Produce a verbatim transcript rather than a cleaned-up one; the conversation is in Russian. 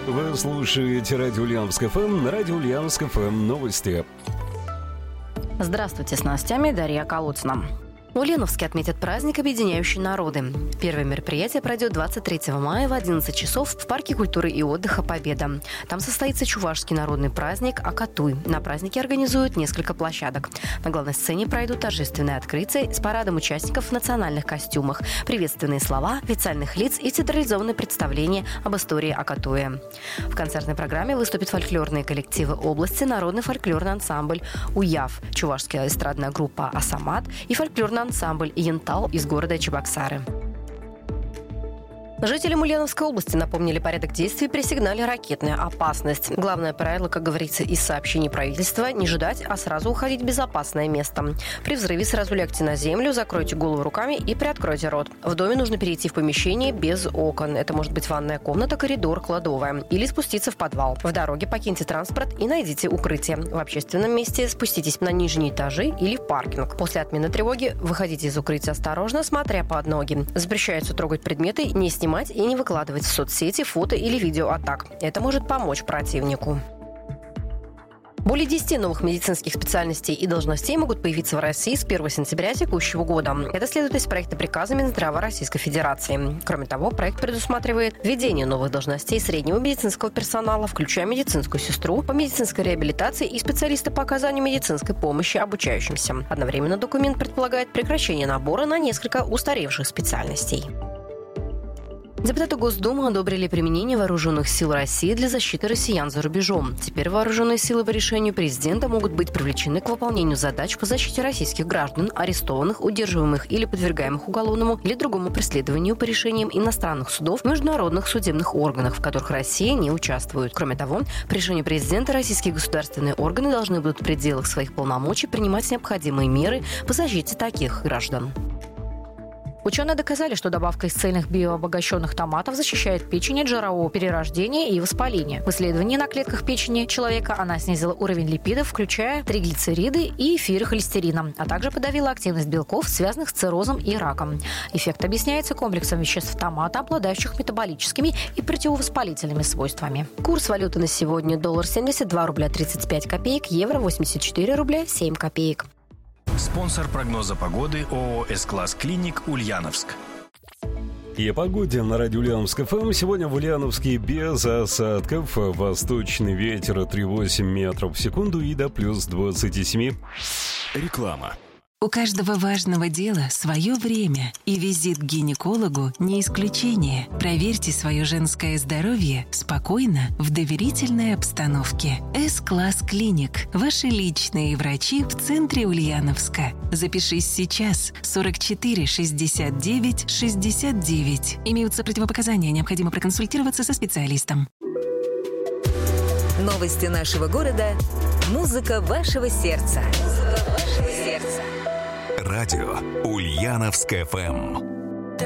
Вы слушаете радио Ульяновск эф эм, на радио Ульяновск эф эм новости. Здравствуйте, с новостями Дарья Колодцина. В Ульяновске отметят праздник, объединяющий народы. Первое мероприятие пройдет двадцать третьего мая в одиннадцать часов в Парке культуры и отдыха «Победа». Там состоится чувашский народный праздник Акатуй. На празднике организуют несколько площадок. На главной сцене пройдут торжественные открытия с парадом участников в национальных костюмах, приветственные слова, официальных лиц и театрализованные представления об истории Акатуя. В концертной программе выступят фольклорные коллективы области, народный фольклорный ансамбль «Уяв», чувашская эстрадная группа «Асамат» и фольклорный ансамбль «Янтал» из города Чебоксары. Жителям Ульяновской области напомнили порядок действий при сигнале «Ракетная опасность». Главное правило, как говорится, из сообщений правительства – не ждать, а сразу уходить в безопасное место. При взрыве сразу лягте на землю, закройте голову руками и приоткройте рот. В доме нужно перейти в помещение без окон. Это может быть ванная комната, коридор, кладовая. Или спуститься в подвал. В дороге покиньте транспорт и найдите укрытие. В общественном месте спуститесь на нижние этажи или в паркинг. После отмены тревоги выходите из укрытия осторожно, смотря под ноги. Запрещается трогать предметы, не снимать и не выкладывать в соцсети фото или видео атак. Это может помочь противнику. Более десяти новых медицинских специальностей и должностей могут появиться в России с первого сентября текущего года. Это следует из проекта приказа Минздрава Российской Федерации. Кроме того, проект предусматривает введение новых должностей среднего медицинского персонала, включая медицинскую сестру по медицинской реабилитации и специалиста по оказанию медицинской помощи обучающимся. Одновременно документ предполагает прекращение набора на несколько устаревших специальностей. Депутаты Госдумы одобрили применение вооруженных сил России для защиты россиян за рубежом. Теперь вооруженные силы по решению президента могут быть привлечены к выполнению задач по защите российских граждан, арестованных, удерживаемых или подвергаемых уголовному или другому преследованию по решениям иностранных судов в международных судебных органах, в которых Россия не участвует. Кроме того, по решению президента российские государственные органы должны будут в пределах своих полномочий принимать необходимые меры по защите таких граждан. Ученые доказали, что добавка из цельных биообогащенных томатов защищает печень от жирового перерождения и воспаления. В исследовании на клетках печени человека она снизила уровень липидов, включая триглицериды и эфиры холестерина, а также подавила активность белков, связанных с циррозом и раком. Эффект объясняется комплексом веществ томата, обладающих метаболическими и противовоспалительными свойствами. Курс валюты на сегодня: доллар семьдесят два рубля тридцать пять копеек, евро восемьдесят четыре рубля семь копеек. Спонсор прогноза погоды ООО «С-класс Клиник» Ульяновск. И о погоде на радио Ульяновск эф эм. Сегодня в Ульяновске без осадков. Восточный ветер от три целых восемь десятых метров в секунду и до плюс двадцати семи. Реклама. У каждого важного дела свое время, и визит к гинекологу не исключение. Проверьте свое женское здоровье спокойно, в доверительной обстановке. С-класс Клиник. Ваши личные врачи в центре Ульяновска. Запишись сейчас. сорок четыре шестьдесят девять шестьдесят девять. Имеются противопоказания, необходимо проконсультироваться со специалистом. Новости нашего города. Музыка вашего сердца. Музыка вашего сердца. Радио Ульяновск эф эм.